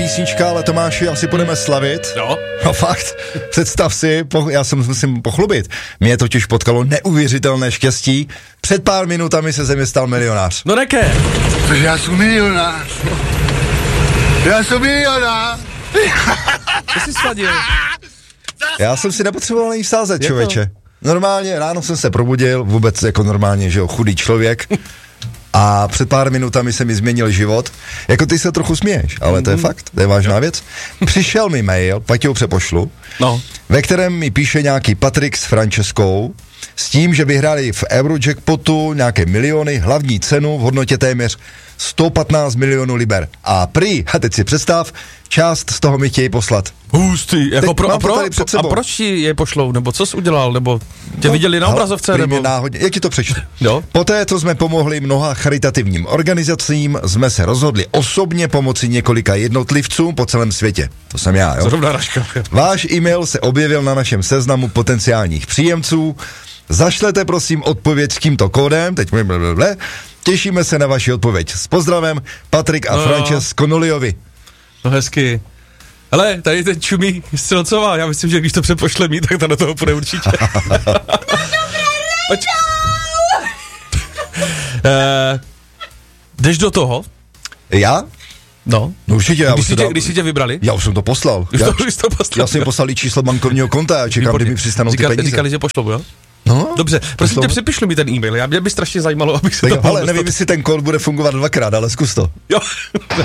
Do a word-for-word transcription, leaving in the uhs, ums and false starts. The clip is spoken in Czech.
Písnička, ale Tomáši, asi budeme slavit. Jo. No fakt, představ si, po, já se musím pochlubit. Mě totiž potkalo neuvěřitelné štěstí. Před pár minutami se ze mě stal milionář. No neké. Takže já jsem milionář. Já jsem milionář. Co jsi sladil? Já jsem si nepotřeboval ani vsázet, Je člověče. Normálně, ráno jsem se probudil, vůbec jako normálně, že jo, chudý člověk. A před pár minutami se mi změnil život. Jako ty se trochu směješ, ale to je fakt, to je vážná věc. Přišel mi mail, pak ti ho přepošlu, No. ve kterém mi píše nějaký Patrik s Franceskou s tím, že vyhráli v Eurojackpotu nějaké miliony, hlavní cenu v hodnotě téměř sto patnáct milionů liber. A prý, a teď si představ, část z toho mi chtějí poslat. Hustý, jako pro, a, pro, a proč ti je pošlou, nebo co jsi udělal, nebo tě no, viděli na obrazovce, nebo? Náhodně, jak ti to přečtu? Jo. Poté, co jsme pomohli mnoha charitativním organizacím, jsme se rozhodli osobně pomoci několika jednotlivcům po celém světě. To jsem já, jo? Zrovna Raška. Váš e-mail se objevil na našem seznamu potenciálních příjemců. Zašlete prosím odpověď s tímto kódem, teď blablabla. Těšíme se na vaši odpověď. S pozdravem, Patrik a no. Frances Konoliovi. No hezky. Hele, tady ten čumí Střelcová, já myslím, že když to přepošle mít, tak ta do toho půjde určitě. Pojď. uh, jdeš do toho? Já? No. No určitě, já když, už si tě, dal... když si tě vybrali? Já už jsem to poslal. Už já, to, už to poslal. Já jsem poslal číslo bankovního konta a čekám, kdy mi přistanou Říkali, ty peníze. Říkali, že pošlou, jo? No, dobře, prosím tě, přepišli mi ten e-mail, já mě by strašně zajímalo, abych se tak, to ale nevím, jestli ten kód bude fungovat dvakrát, ale zkus to. Jo.